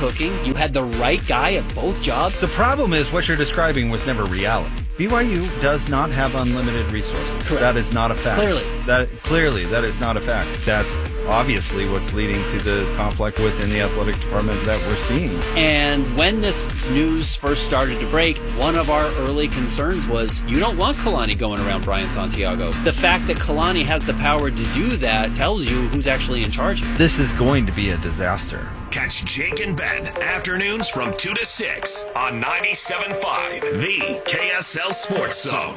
cooking. You had the right guy at both jobs. The problem is what you're describing was never reality. BYU does not have unlimited resources. Correct. That is not a fact. Clearly. That is not a fact. That's obviously what's leading to the conflict within the athletic department that we're seeing. And when this news first started to break, one of our early concerns was you don't want Kalani going around Brian Santiago. The fact that Kalani has the power to do that tells you who's actually in charge. This is going to be a disaster. Catch Jake and Ben afternoons from 2 to 6 on 97.5, the KSL Sports Zone.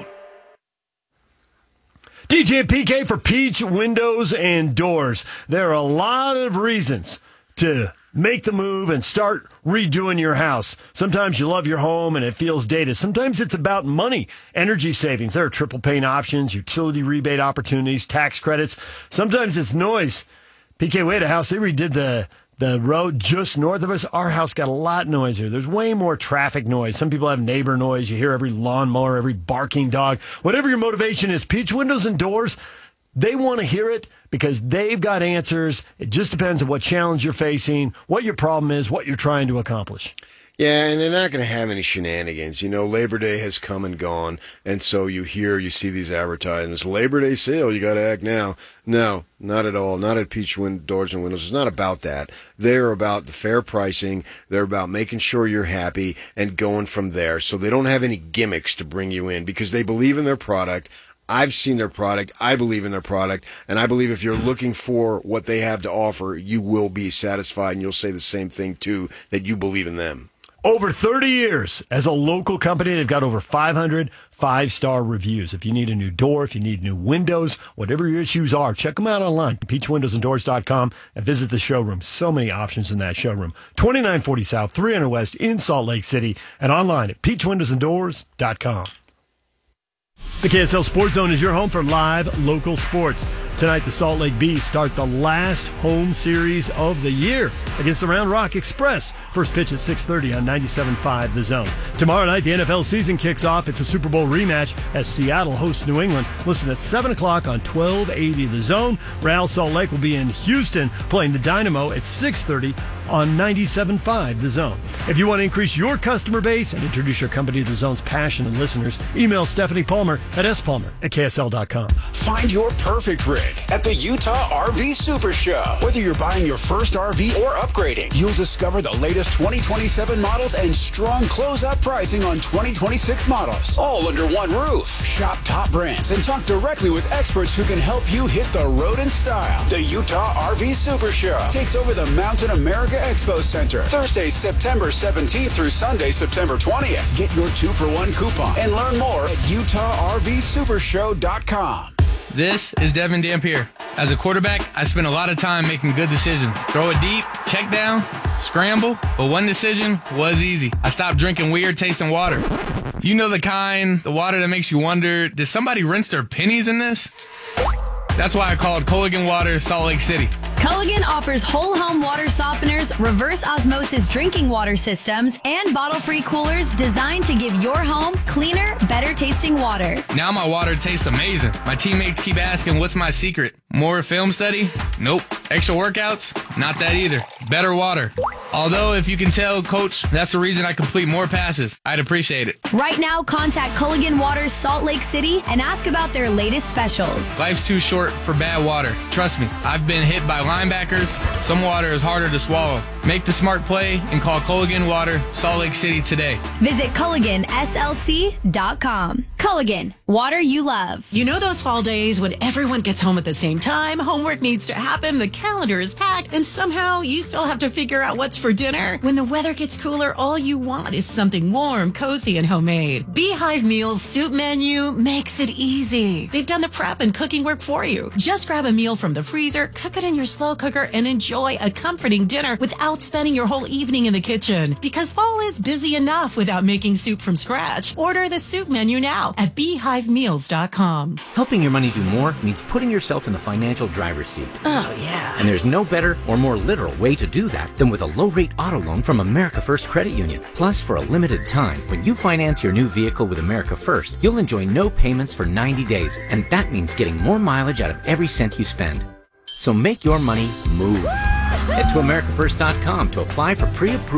DJ and PK for Peach Windows and Doors. There are a lot of reasons to make the move and start redoing your house. Sometimes you love your home and it feels dated. Sometimes it's about money, energy savings. There are triple pane options, utility rebate opportunities, tax credits. Sometimes it's noise. PK, we had a house. They redid the road just north of us. Our house got a lot noisier. There's way more traffic noise. Some people have neighbor noise. You hear every lawnmower, every barking dog. Whatever your motivation is, Peach Windows and Doors, they want to hear it because they've got answers. It just depends on what challenge you're facing, what your problem is, what you're trying to accomplish. Yeah, and they're not going to have any shenanigans. You know, Labor Day has come and gone, and so you see these advertisements. Labor Day sale, you got to act now. No, not at all. Not at Peach Doors and Windows. It's not about that. They're about the fair pricing. They're about making sure you're happy and going from there. So they don't have any gimmicks to bring you in because they believe in their product. I've seen their product. I believe in their product. And I believe if you're looking for what they have to offer, you will be satisfied, and you'll say the same thing, too, that you believe in them. Over 30 years as a local company, they've got over 500 five-star reviews. If you need a new door, if you need new windows, whatever your issues are, check them out online, peachwindowsanddoors.com, and visit the showroom. So many options in that showroom. 2940 South, 300 West in Salt Lake City, and online at peachwindowsanddoors.com. The KSL Sports Zone is your home for live local sports. Tonight, the Salt Lake Bees start the last home series of the year against the Round Rock Express. First pitch at 6:30 on 97.5 The Zone. Tomorrow night, the NFL season kicks off. It's a Super Bowl rematch as Seattle hosts New England. Listen at 7 o'clock on 1280 The Zone. Real Salt Lake will be in Houston playing the Dynamo at 6:30 on 97.5 The Zone. If you want to increase your customer base and introduce your company to The Zone's passionate listeners, email Stephanie Palmer at spalmer@ksl.com. Find your perfect rig at the Utah RV Super Show. Whether you're buying your first RV or upgrading, you'll discover the latest 2027 models and strong close-out pricing on 2026 models, all under one roof. Shop top brands and talk directly with experts who can help you hit the road in style. The Utah RV Super Show takes over the Mountain America Expo Center, Thursday, September 17th through Sunday, September 20th. Get your 2-for-1 coupon and learn more at UtahRVSupershow.com. This is Devin Dampier. As a quarterback, I spend a lot of time making good decisions. Throw it deep, check down, scramble, but one decision was easy. I stopped drinking weird tasting water. You know the kind, the water that makes you wonder, did somebody rinse their pennies in this? That's why I called Culligan Water Salt Lake City. Culligan offers whole home water softeners, reverse osmosis drinking water systems, and bottle-free coolers designed to give your home cleaner, better tasting water. Now my water tastes amazing. My teammates keep asking, what's my secret? More film study? Nope. Extra workouts? Not that either. Better water. Although, if you can tell, Coach, that's the reason I complete more passes. I'd appreciate it. Right now, contact Culligan Water Salt Lake City and ask about their latest specials. Life's too short for bad water. Trust me, I've been hit by linebackers. Some water is harder to swallow. Make the smart play and call Culligan Water Salt Lake City today. Visit CulliganSLC.com. Culligan, water you love. You know those fall days when everyone gets home at the same time, homework needs to happen, the calendar is packed, and somehow you still have to figure out what's for dinner? When the weather gets cooler, all you want is something warm, cozy, and homemade. Beehive Meals soup menu makes it easy. They've done the prep and cooking work for you. Just grab a meal from the freezer, cook it in your slow cooker, and enjoy a comforting dinner without spending your whole evening in the kitchen. Because fall is busy enough without making soup from scratch. Order the soup menu now at beehivemeals.com. Helping your money do more means putting yourself in the financial driver's seat. Oh, yeah. And there's no better or more literal way to do that than with a low-rate auto loan from America First Credit Union. Plus, for a limited time, when you finance your new vehicle with America First, you'll enjoy no payments for 90 days. And that means getting more mileage out of every cent you spend. So make your money move. Head to AmericaFirst.com to apply for pre-approved